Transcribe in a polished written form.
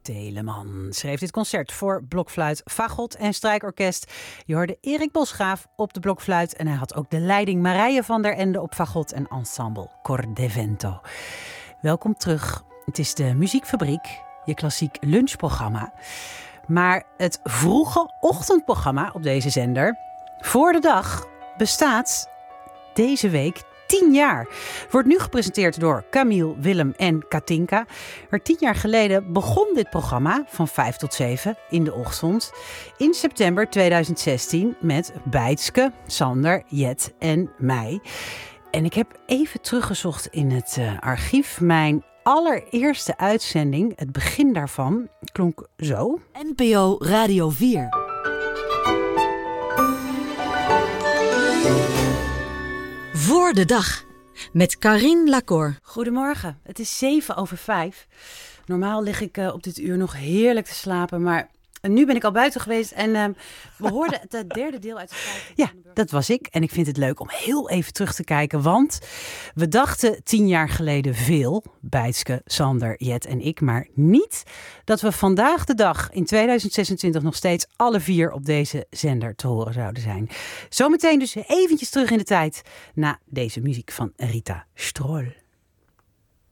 Telemann schreef dit concert voor blokfluit, fagot en strijkorkest. Je hoorde Erik Bosgraaf op de blokfluit en hij had ook de leiding Marije van der Ende op fagot en ensemble Cor de Vento. Welkom terug. Het is de Muziekfabriek, je klassiek lunchprogramma. Maar het vroege ochtendprogramma op deze zender, Voor de Dag, bestaat deze week 10 jaar. Wordt nu gepresenteerd door Camille, Willem en Katinka. Maar 10 jaar geleden begon dit programma van 5 tot 7 in de ochtend. In september 2016 met Bijtske, Sander, Jet en mij. En ik heb even teruggezocht in het archief. Mijn allereerste uitzending, het begin daarvan, klonk zo. NPO Radio 4. Voor de Dag met Karine Lacor. Goedemorgen, het is 5:07. Normaal lig ik op dit uur nog heerlijk te slapen, maar nu ben ik al buiten geweest en we hoorden het derde deel uit de tijd. Ja, dat was ik en ik vind het leuk om heel even terug te kijken, want we dachten 10 jaar geleden veel, Bijtske, Sander, Jet en ik, maar niet dat we vandaag de dag in 2026 nog steeds alle 4 op deze zender te horen zouden zijn. Zometeen dus eventjes terug in de tijd na deze muziek van Rita Stroll.